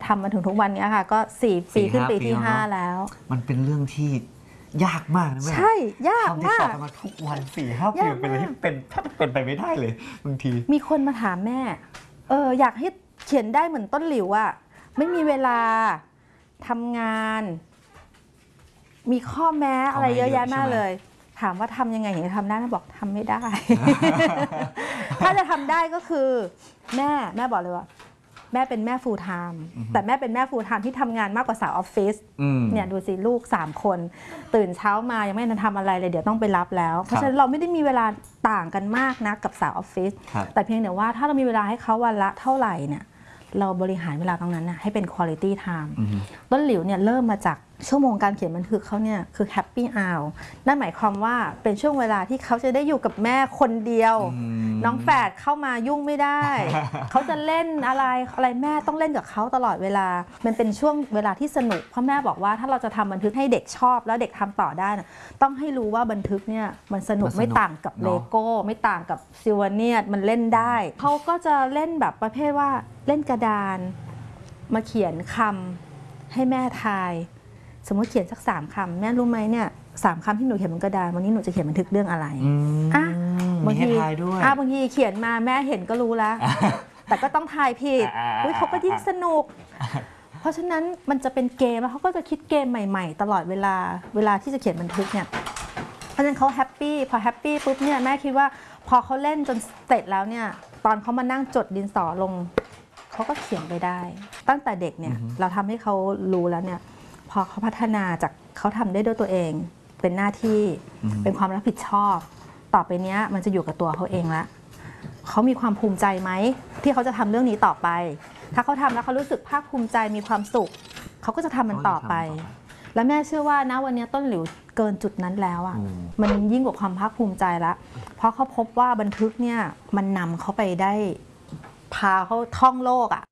ทำมาถึงทุกวันนี้ค่ะก็4 ปีขึ้นปีที่5แล้วมันเป็นเรื่องที่ยากมากนะแม่ใช่ยากมากทำที่สอบมาทุกวัน4-5 ปีเป็นอะไรที่เป็นถ้าเป็นไปไม่ได้เลยบางทีมีคนมาถามแม่อยากให้เขียนได้เหมือนต้นหลิวอะไม่มีเวลาทำงานมีข้อแม้อะไรเยอะแยะมากเลยถามว่าทำยังไงถึงจะทำได้แม่บอกทำไม่ได้ ถ้าจะทำได้ก็คือแม่บอกเลยว่าแม่เป็นแม่ full time แต่แม่เป็นแม่ full time ที่ทำงานมากกว่าสาวออฟฟิศเนี่ยดูสิลูก3 คนตื่นเช้ามายังไม่ทันทำอะไรเลยเดี๋ยวต้องไปรับแล้วเพราะฉะนั้นเราไม่ได้มีเวลาต่างกันมากนะกับสาวออฟฟิศแต่เพียงแต่ว่าถ้าเรามีเวลาให้เขาวันละเท่าไหร่เนี่ยเราบริหารเวลาตรงนั้นให้เป็น quality time ต้นหลิวเนี่ยเริ่มมาจากชั่วโมงการเขียนบันทึกเขาเนี่ยคือ happy hour นั่นหมายความว่าเป็นช่วงเวลาที่เขาจะได้อยู่กับแม่คนเดียวน้องแฝดเข้ามายุ่งไม่ได้ เขาจะเล่นอะไรแม่ต้องเล่นกับเขาตลอดเวลามันเป็นช่วงเวลาที่สนุกเพราะแม่บอกว่าถ้าเราจะทำบันทึกให้เด็กชอบแล้วเด็กทำต่อได้นะต้องให้รู้ว่าบันทึกเนี่ยมันสนุกไม่ต่างกับเลโก้ไม่ต่างกับซิลวาเนียมันเล่นได้เขาก็จะเล่นแบบประเภทว่าเล่นกระดานมาเขียนคำให้แม่ทายสมมติเขียนสัก3 คำแม่รู้ไหมเนี่ย3 คำที่หนูเขียนบนกระดานวันนี้หนูจะเขียนบันทึกเรื่องอะไรบางทีบางทีเขียนมาแม่เห็นก็รู้แล้ว แต่ก็ต้องทายผิดเขาก็ยิ่งสนุก เพราะฉะนั้นมันจะเป็นเกมแล้วเขาก็จะคิดเกมใหม่ๆตลอดเวลาที่จะเขียนบันทึกเนี่ยเพราะฉะนั้นเขาแฮปปี้พอแฮปปี้ปุ๊บเนี่ยแม่คิดว่าพอเขาเล่นจนเสร็จแล้วเนี่ยตอนเขามานั่งจดดินสอลงเขาก็เขียนไปได้ตั้งแต่เด็กเนี่ยเราทำให้เขารู้แล้วเนี่ยพอเขาพัฒนาจากเขาทำได้ด้วยตัวเองเป็นหน้าที่เป็นความรับผิดชอบต่อไปเนี้ยมันจะอยู่กับตัวเขาเองละเขามีความภูมิใจไหมที่เขาจะทำเรื่องนี้ต่อไปถ้าเขาทำแล้วเขารู้สึกภาคภูมิใจมีความสุขเขาก็จะทำมันต่อไปและแม่เชื่อว่านะวันนี้ต้นหลิวเกินจุดนั้นแล้วอ่ะมันยิ่งกว่าความภาคภูมิใจละเพราะเขาพบว่าบันทึกเนี่ยมันนำเขาไปได้พาเขาท่องโลกอ่ะ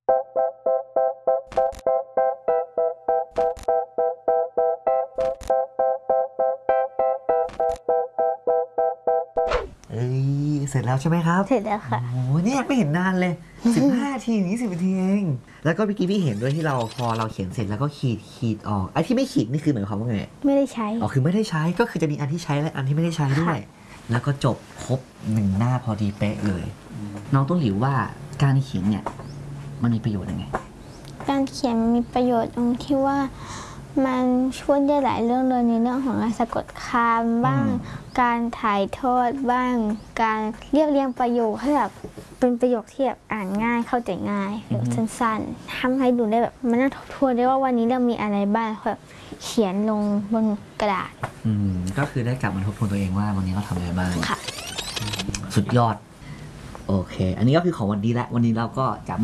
เสร็จแล้วใช่ไหมครับเสร็จแล้วค่ะโอ้เนี่ยไม่เห็นนานเลย15 นาที20 นาทีเองแล้วก็เมื่อกี้พี่เห็นด้วยที่พอเราเขียนเสร็จแล้วก็ขีดออกไอ้ที่ไม่ขีดนี่คือหมายความว่าไงไม่ได้ใช้คือไม่ได้ใช้ก็คือจะมีอันที่ใช้และอันที่ไม่ได้ใช้ด้วยแล้วก็จบครบ1 หน้าพอดีเป๊ะเลยน้องต้นหลิวว่าการเขียนเนี่ยมันมีประโยชน์ยังไงการเขียนมีประโยชน์ตรงที่ว่ามันช่วยได้หลายเรื่องเลยในเรื่องของการสะกดคำบ้างการถ่ายทอดบ้างการเรียงประโยคให้แบบเป็นประโยคที่แบบอ่านง่ายเข้าใจง่ายแบบสั้นๆทำให้ดูได้แบบมันน่าทบทวนได้ว่าวันนี้เรามีอะไรบ้างแบบเขียนลงบนกระดาษก็คือได้กลับมาทบทวนตัวเองว่าวันนี้เราทำอะไรบ้างสุดยอดโอเคอันนี้ก็คือของวันนี้ละวันนี้เราก็จะ